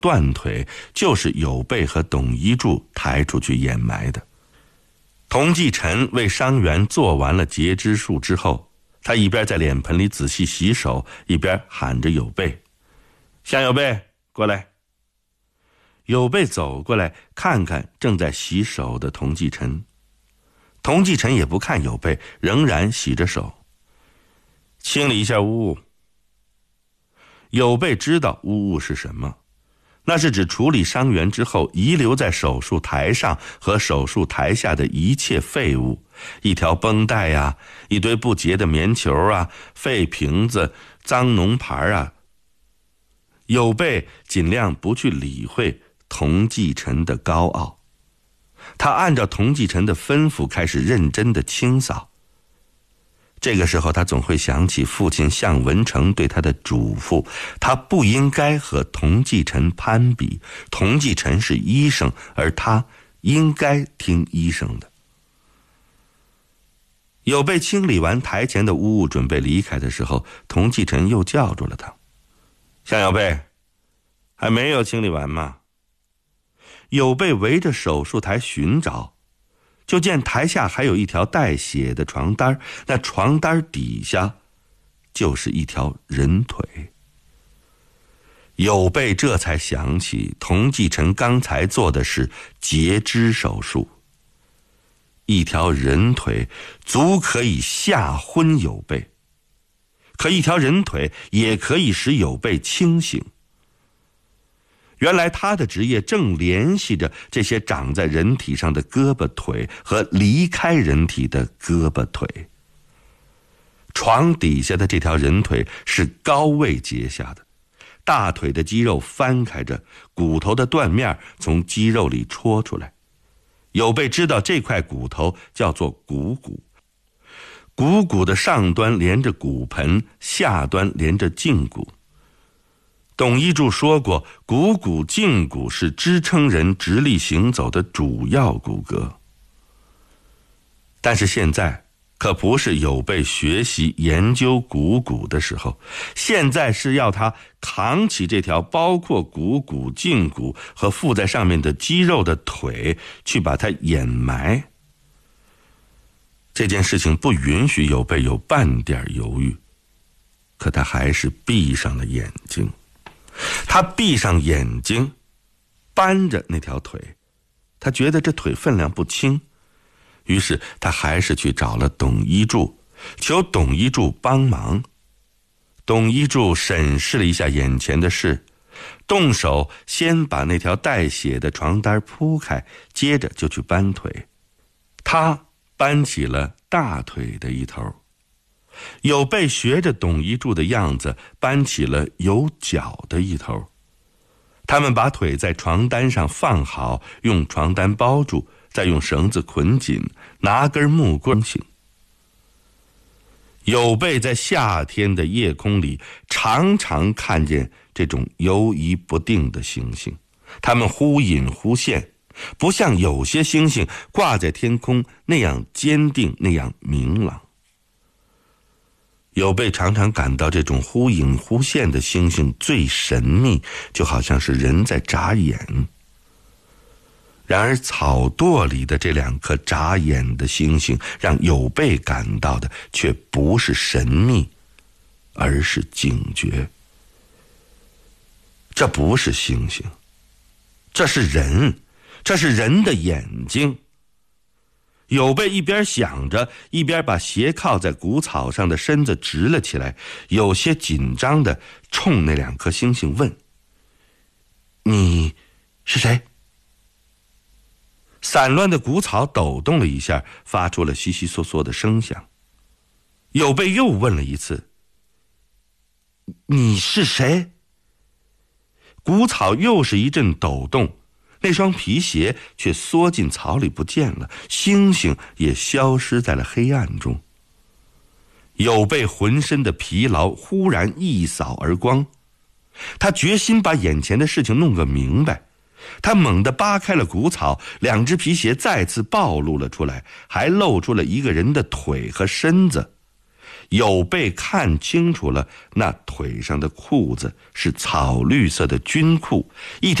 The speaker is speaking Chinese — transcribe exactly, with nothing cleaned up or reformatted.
断腿就是有备和董一柱抬出去掩埋的。童继臣为伤员做完了截肢术之后，他一边在脸盆里仔细洗手，一边喊着有备：“向有备，过来。”有备走过来，看看正在洗手的童继臣。童继臣也不看有备，仍然洗着手。清理一下污物。有备知道污物是什么，那是指处理伤员之后遗留在手术台上和手术台下的一切废物，一条绷带呀、啊，一堆不洁的棉球啊，废瓶子、脏脓盘啊。有备尽量不去理会童继臣的高傲，他按照童继臣的吩咐开始认真的清扫。这个时候他总会想起父亲向文成对他的嘱咐，他不应该和童继臣攀比，童继臣是医生，而他应该听医生的。有备清理完台前的污物准备离开的时候，童继臣又叫住了他：“向有备，还没有清理完吗？”有备围着手术台寻找，就见台下还有一条带血的床单，那床单底下就是一条人腿。有备这才想起童继臣刚才做的是截肢手术，一条人腿足可以吓昏有备，可一条人腿也可以使有备清醒。原来他的职业正联系着这些长在人体上的胳膊腿和离开人体的胳膊腿。床底下的这条人腿是高位截下的，大腿的肌肉翻开着，骨头的断面从肌肉里戳出来。有备知道这块骨头叫做股骨，股骨的上端连着骨盆，下端连着胫骨。董一柱说过，股骨胫骨是支撑人直立行走的主要骨骼。但是现在可不是有备学习研究股骨的时候，现在是要他扛起这条包括股骨、胫骨和附在上面的肌肉的腿，去把它掩埋。这件事情不允许有备有半点犹豫，可他还是闭上了眼睛。他闭上眼睛，搬着那条腿，他觉得这腿分量不轻，于是他还是去找了董一柱，求董一柱帮忙。董一柱审视了一下眼前的事，动手先把那条带血的床单铺开，接着就去搬腿。他搬起了大腿的一头，有备学着董一柱的样子搬起了有脚的一头。他们把腿在床单上放好，用床单包住，再用绳子捆紧，拿根木棍行。有备在夏天的夜空里常常看见这种游移不定的星星，它们忽隐忽现，不像有些星星挂在天空那样坚定，那样明朗。有备常常感到这种忽隐忽现的星星最神秘，就好像是人在眨眼。然而草垛里的这两颗眨眼的星星，让有备感到的却不是神秘，而是警觉。这不是星星，这是人，这是人的眼睛。有备一边想着，一边把斜靠在谷草上的身子直了起来，有些紧张地冲那两颗星星问：“你是谁？”散乱的谷草抖动了一下，发出了悉悉嗦嗦的声响。有备又问了一次：“你是谁？”谷草又是一阵抖动，那双皮鞋却缩进草里不见了，星星也消失在了黑暗中。有备浑身的疲劳忽然一扫而光，他决心把眼前的事情弄个明白。他猛地扒开了谷草，两只皮鞋再次暴露了出来，还露出了一个人的腿和身子。 有被看清楚了，那腿上的裤子是草绿色的军裤，一条